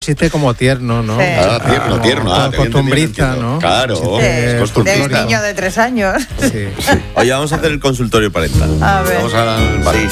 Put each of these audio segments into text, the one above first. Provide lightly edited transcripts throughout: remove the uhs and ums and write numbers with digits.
chiste como tierno, ¿no? Sí. Tierno. Costumbrista, ¿no? Claro, Del costumbrista. niño de 3 años. Sí. Oye, vamos a hacer el consultorio parental. A ver. Vamos a... Sí.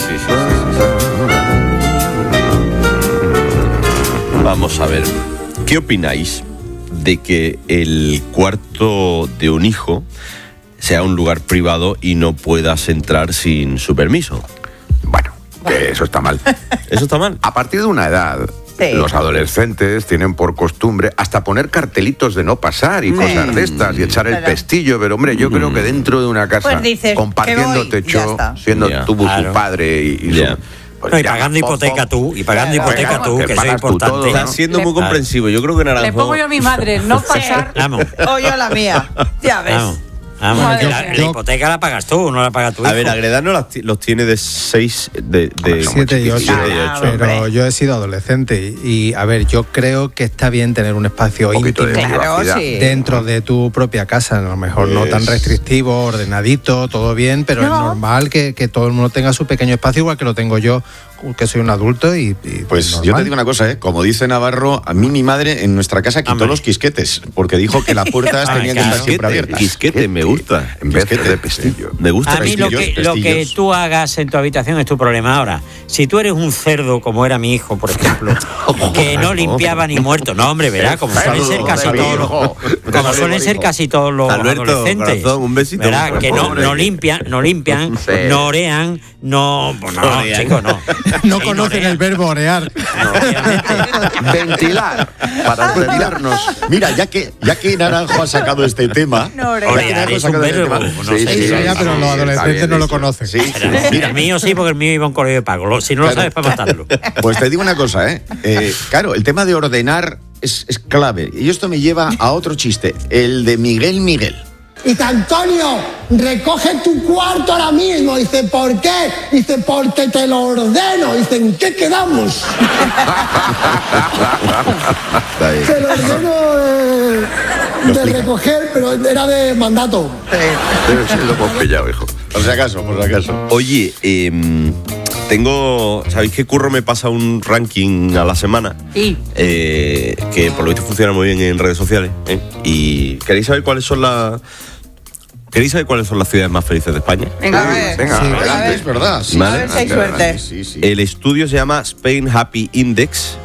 Vamos a ver, ¿qué opináis de que el cuarto de un hijo sea un lugar privado y no puedas entrar sin su permiso? Bueno, que eso está mal. ¿Eso está mal? A partir de una edad, Sí. los adolescentes tienen por costumbre hasta poner cartelitos de no pasar y cosas de estas y echar el Claro. pestillo, pero hombre, yo creo que dentro de una casa, Pues dices, compartiendo que voy, ya techo, está. siendo Ya. tú Claro. su padre y Ya. su... pues No, y ya, pagando hipoteca tú, y pagando Claro. hipoteca tú, Que que eso es pagas tú importante. todo, Está ¿no? siendo muy comprensivo. Yo creo que Naranjo... Le pongo yo a mi madre, no pasar. Vamos, O yo la mía. Ya ves. vamos. Madre La mía. hipoteca la pagas tú, no la pagas tú. A ver, Agredano los tiene de 6... de 7 y 8. Ah, Pero hombre. yo he sido adolescente y, a ver, yo creo que está bien tener un espacio Un poquito íntimo de Claro, privacidad. sí. dentro de tu propia casa. A lo mejor no tan restrictivo, ordenadito, todo bien, pero No. es normal que todo el mundo tenga su pequeño espacio, igual que lo tengo yo, que soy un adulto y Pues normal. yo te digo una cosa, como dice Navarro, a mí mi madre en nuestra casa quitó Hombre. los quisquetes, porque dijo que las puertas Ah, tenían que claro. estar siempre abiertas. Quisquete, me gusta. En vez de pestillo. Me gusta. A mí lo que pestillos. tú hagas en tu habitación es tu problema. Ahora, si tú eres un cerdo, como era mi hijo, por ejemplo, que no limpiaba ni muerto, no, hombre, verá, como suelen ser casi todos los, como suelen ser casi todos los Alberto, adolescentes, corazón, un besito. verá, que no Pobre. limpian, Sí. no orean, no, pues no, Orean. chicos, no. No Sí, conocen orean. el verbo orear. Ventilar, para ventilarnos. Mira, ya que Naranjo ha sacado este tema... No, hombre. ya que Orear Naranjo ha es un sacado este verbo, tema- no Sí, sé. sí, Sí, ya, pero los está adolescentes bien no lo dicho. conocen. Sí, sí. Mira, El mío sí, porque el mío iba a un colegio de pago. Si no lo Claro. sabes, para matarlo. pues te digo una cosa, claro, el tema de ordenar es clave. Y esto me lleva a otro chiste, el de Miguel. Dice, Antonio, recoge tu cuarto ahora mismo. Dice, ¿por qué? Dice, porque te lo ordeno. Dice, ¿en qué quedamos? Está bien. Te lo ordeno de recoger, pero era de mandato. Debe ser lo hemos pillado, hijo. Por si acaso. Oye, ¿sabéis que Curro me pasa un ranking a la semana? Sí. Que por lo visto funciona muy bien en redes sociales. ¿Y queréis saber cuáles son las ciudades más felices de España? Venga, a ver. Venga, Sí. adelante. Es verdad. Sí, Vale. A ver si hay suerte. Sí. El estudio se llama Spain Happy Index.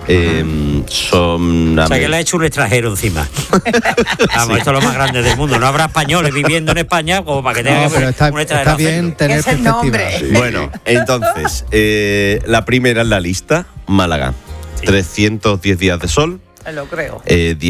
Son... O sea, que le ha hecho un extranjero encima. Vamos, esto es lo más grande del mundo. No habrá españoles viviendo en España como para que tenga No, que pero está un extranjero bien hacerlo. tener Es el perspectiva. nombre. Bueno, entonces, la primera en la lista, Málaga. 310 días de sol, Lo creo.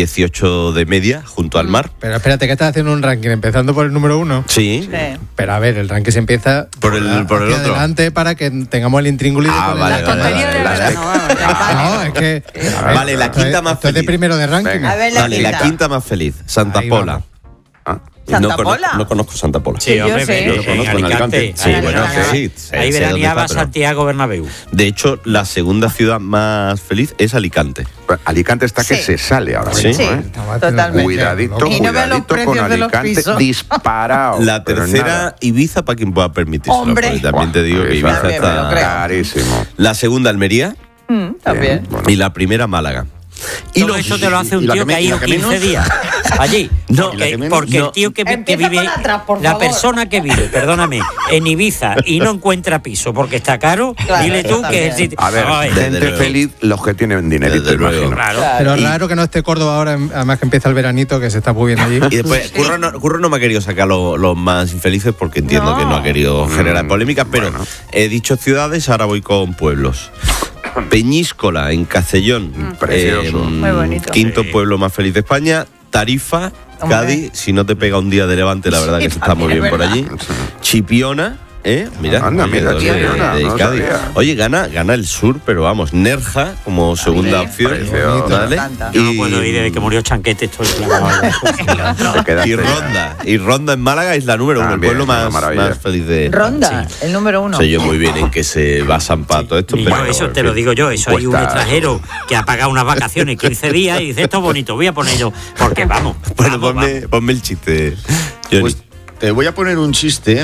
18 de media junto al mar. Pero espérate, que estás haciendo un ranking empezando por el número 1. Sí. Sí. Pero a ver, el ranking se empieza Por el hacia otro. adelante para que tengamos el intríngulis. Ah, con vale, el- vale, tontería de vale. verano, vamos, No, es que. a ver, Vale, la esto quinta es- más esto es de feliz. primero de ranking. Venga. A ver, Vale, la quinta más feliz, Santa Ahí Pola. vamos. ¿Santa no, Pola? No conozco Santa Pola. Sí, hombre, Yo sé. en Lo conozco en Alicante. Alicante. Sí, Ahí bueno, veraneaba- sí, ahí sé dónde veraneaba está, pero- Santiago Bernabéu. De hecho, la segunda ciudad más feliz es Alicante. Alicante está que Sí. se sale ahora Sí. mismo, Sí, ¿eh? totalmente. Cuidadito, Y no vean los cuidadito con precios de los Alicante pisos. disparado. La pero tercera, nada. Ibiza, para quien pueda permitírselo. Hombre. Porque también te digo que Eso Ibiza también me lo está... creo. Carísimo. La segunda, Almería. También. Bueno. Y la primera, Málaga. Y todo eso te lo hace un tío que ha ido 15 días allí. No, Porque, la que menos, porque no. el tío que Empieza vive, con atrás, por la favor. persona que vive, perdóname, en Ibiza y no encuentra piso porque está caro, Claro, dile tú que es el sitio. A ver, Vamos desde gente luego. feliz los que tienen dinerito, Desde luego. imagino. Claro. Pero es Y- raro que no esté Córdoba ahora, además que empieza el veranito, que se está muy bien allí. Y después, Curro no me ha querido sacar los más infelices porque entiendo No. que no ha querido generar polémicas, pero he dicho ciudades, ahora voy con pueblos. Peñíscola, en Castellón. Precioso. Muy bonito. Quinto pueblo más feliz de España. Tarifa, Hombre. Cádiz. Si no te pega un día de levante, la verdad Sí, que se está muy también bien es por allí. Chipiona. Mira, Anda, mira, Chipiona, no Cádiz. sabía. Oye, gana el sur, pero vamos, Nerja como segunda opción. precioso. ¿Vale? Me encanta. Yo no puedo ir desde que murió Chanquete, estoy clavado. Te quedaste Y Ronda en Málaga es la número uno, el También, pueblo una más maravilla. feliz de... Ronda, el número 1. Sé yo muy bien en qué se basan para todo esto, Y pero... yo, eso te lo digo yo, eso hay un Cuesta- extranjero que ha pagado unas vacaciones 15 días y dice, esto es bonito, voy a poner yo, porque vamos. Bueno, vamos, ponme el chiste, Johnny. Pues te voy a poner un chiste.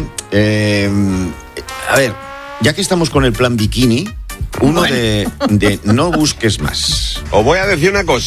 A ver, ya que estamos con el plan bikini, uno de no busques más. Os voy a decir una cosa.